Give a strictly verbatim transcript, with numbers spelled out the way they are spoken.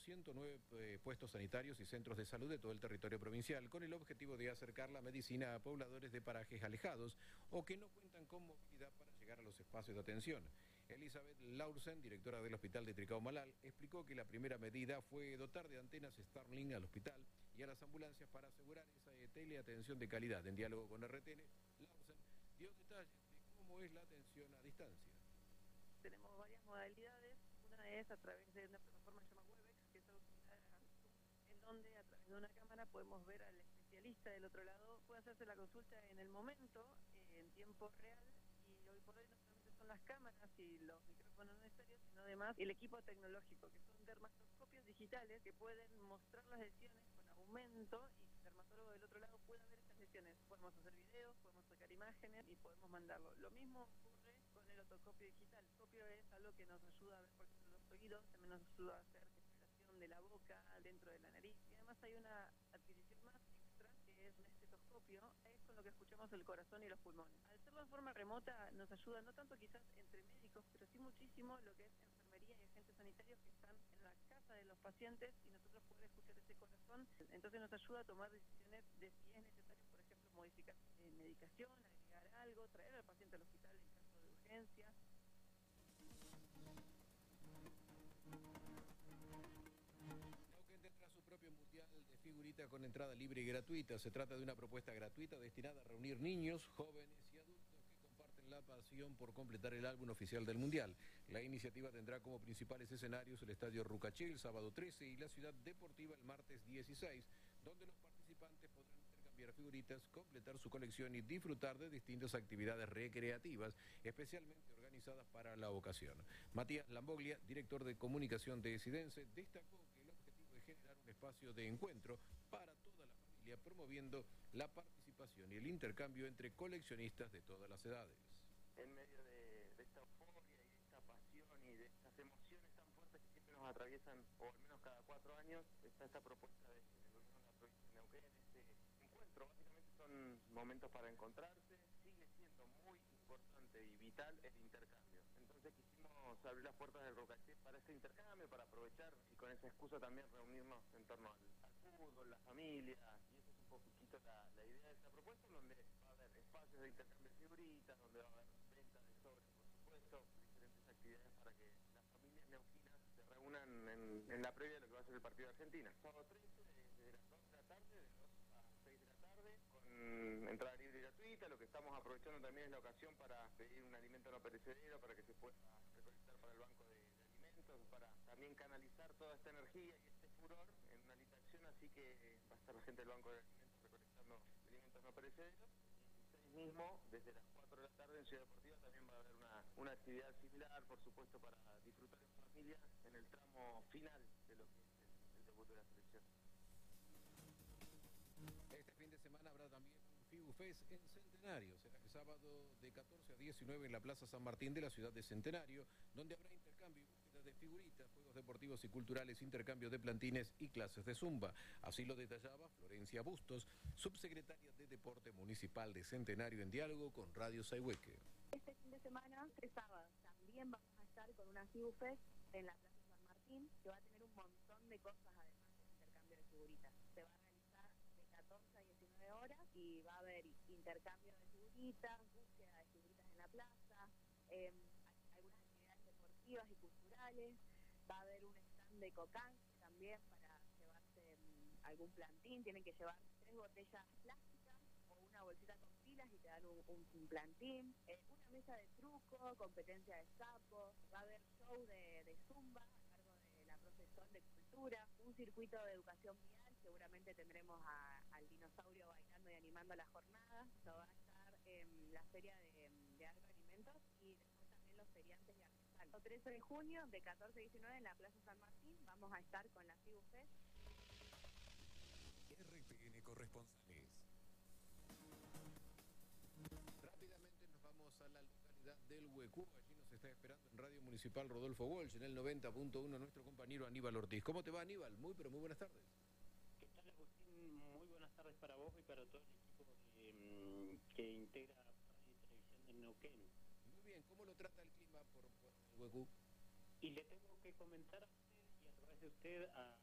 ciento nueve eh, puestos sanitarios y centros de salud de todo el territorio provincial, con el objetivo de acercar la medicina a pobladores de parajes alejados o que no cuentan con movilidad para llegar a los espacios de atención. Elizabeth Laursen, directora del Hospital de Tricao-Malal, explicó que la primera medida fue dotar de antenas Starlink al hospital y a las ambulancias para asegurar esa eh, teleatención de calidad. En diálogo con R T N, Laursen dio detalles de cómo es la atención a distancia. Tenemos varias modalidades. Una es a través de una plataforma llamada Webex, que es auxiliar a Zoom, en donde a través de una cámara podemos ver al especialista del otro lado, puede hacerse la consulta en el momento, eh, en tiempo real, y hoy por hoy no solamente son las cámaras y los micrófonos necesarios, sino además el equipo tecnológico, que son dermatoscopios digitales que pueden mostrar las lesiones con aumento y el dermatólogo del otro lado pueda ver estas lesiones. Podemos hacer videos, podemos sacar imágenes y podemos mandarlo. Lo mismo ocurre con el otoscopio digital. El otoscopio es algo que nos ayuda a ver, por ejemplo, los oídos, también nos ayuda a hacer exploración de la boca, dentro de la nariz. Y además hay una adquisición más extra, que es un estetoscopio, es con lo que escuchamos el corazón y los pulmones. Al hacerlo de forma remota nos ayuda no tanto quizás entre médicos, pero sí muchísimo lo que es enfermería y agentes sanitarios que están en la casa de los pacientes y nosotros poder escuchar ese corazón. Entonces nos ayuda a tomar decisiones de si es necesario, por ejemplo, modificar eh, medicación, agregar algo, traer al paciente al hospital en caso de urgencia. Neuquén tendrá su propio mundial de figurita con entrada libre y gratuita. Se trata de una propuesta gratuita destinada a reunir niños, jóvenes y adultos que comparten la pasión por completar el álbum oficial del mundial. La iniciativa tendrá como principales escenarios el Estadio Rucaché el sábado trece y la Ciudad Deportiva el martes dieciséis, donde los participantes podrán intercambiar figuritas, completar su colección y disfrutar de distintas actividades recreativas, especialmente organizadas para la ocasión. Matías Lamboglia, director de comunicación de Esidense, destacó que el objetivo es generar un espacio de encuentro para toda la familia, promoviendo la participación y el intercambio entre coleccionistas de todas las edades. En medio de, de esta euforia y de esta pasión y de estas emociones tan fuertes que siempre nos atraviesan, o al menos cada cuatro años, está esta propuesta de, de gobierno de la provincia de Neuquén, este encuentro. Básicamente son momentos para encontrarse, sigue siendo muy importante y vital el intercambio. Entonces quisimos abrir las puertas del Rucaché para este intercambio, para aprovechar y con esa excusa también reunirnos en torno al, al fútbol, la familia, y esa es un poquito la, la idea de esta propuesta, donde va a haber espacios de intercambio de figuritas, donde va a haber venta de sobres, por supuesto, diferentes actividades para que las familias neuquinas se reúnan en, en la previa de lo que va a ser el partido de Argentina. Sábado trece, desde las dos de la tarde, de dos a seis de la tarde, con entrada libre y gratuita. Lo que estamos aprovechando también es la ocasión para pedir un alimento no perecedero, para que se pueda recolectar para el banco de, de alimentos, para también canalizar toda esta energía y este furor en una linda acción, así que va a estar la gente del banco de alimentos recolectando alimentos no perecederos. Mismo, desde las cuatro de la tarde en Ciudad Deportiva también va a haber una, una actividad similar, por supuesto, para disfrutar en familia en el tramo final de lo que es el, el debut de la selección. Este fin de semana habrá también un FIBUFES en Centenario. Será el sábado de catorce a diecinueve en la Plaza San Martín de la ciudad de Centenario, donde habrá intercambio y búsqueda de figuritas, juegos deportivos y culturales, intercambio de plantines y clases de zumba. Así lo detallaba Florencia Bustos, subsecretaria de Deporte Municipal de Centenario, en diálogo con Radio Sayhueque. Este fin de semana, tres sábados, también vamos a estar con una FIBUFES en la Plaza San Martín, que va a tener un montón de cosas además del intercambio de figuritas. Se va a realizar de catorce a diecinueve horas y va a haber intercambio de figuritas, búsqueda de figuritas en la plaza, eh, algunas actividades deportivas y culturales. Va a haber un stand de cocán también para llevarse um, algún plantín. Tienen que llevar tres botellas plásticas o una bolsita con pilas y te dan un, un, un plantín. Eh, una mesa de truco, competencia de sapo. Va a haber show de, de zumba a cargo de la profesora de cultura. Un circuito de educación vial. Seguramente tendremos a, al dinosaurio bailando y animando la jornada. Esto va a estar en la feria de, de agroalimentos y después también los feriantes de artesanos. trece de junio, de catorce a diecinueve en la Plaza San Martín, vamos a estar con la FIBUFES. R T N Corresponsales. Rápidamente nos vamos a la localidad del Huecú. Allí nos está esperando en Radio Municipal Rodolfo Walsh, en el noventa punto uno, nuestro compañero Aníbal Ortiz. ¿Cómo te va, Aníbal? Muy, pero muy buenas tardes. ¿Qué tal, Agustín? Muy buenas tardes para vos y para todo el equipo de, que integra Radio y Televisión de Neuquén. Muy bien, ¿cómo lo trata el clima por, por el Huecú? Y le tengo que comentar a usted y a través de usted a